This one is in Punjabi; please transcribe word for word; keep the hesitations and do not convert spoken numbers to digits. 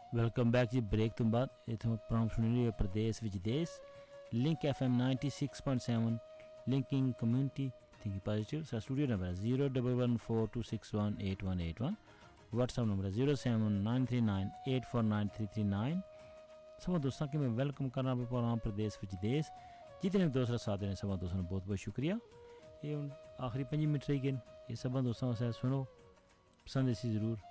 ਵੈਲਕਮ ਬੈਕ ਜੀ। ਬ੍ਰੇਕ ਤੋਂ ਬਾਅਦ ਇੱਥੋਂ ਪ੍ਰੋਗਰਾਮ ਸੁਣੀ ਰਹੀ ਹੈ ਪ੍ਰਦੇਸ਼ ਵਿੱਚ ਦੇਸ਼, link F M ninety six point seven, linking community thinking positive. ਸਾਡਾ ਸਟੂਡੀਓ ਨੰਬਰ ਹੈ zero double one four two six one eight one eight one, WhatsApp number ਹੈ zero seven ਨਾइन three nine eight four nine three three nine. ਸਭ ਦੋਸਤਾਂ ਕਿ ਮੈਂ ਵੈਲਕਮ ਕਰਨਾ ਆਪਣੇ ਪ੍ਰੋਗਰਾਮ ਪ੍ਰਦੇਸ਼ ਵਿੱਚ ਦੇਸ਼। ਜਿਤਨੇ ਦੋਸਤ ਸਾਥ ਨੇ ਸਭ ਦੋਸਤਾਂ ਨੂੰ ਬਹੁਤ ਬਹੁਤ ਸ਼ੁਕਰੀਆ। ਇਹ ਹੁਣ ਆਖਰੀ ਪੰਜ ਮਿੰਟ ਰਹੀ ਗਏ, ਇਹ ਸਭ ਦੋਸਤਾਂ ਵਾਸਤੇ ਸੁਣੋ, ਪਸੰਦ ਸੀ ਜ਼ਰੂਰ।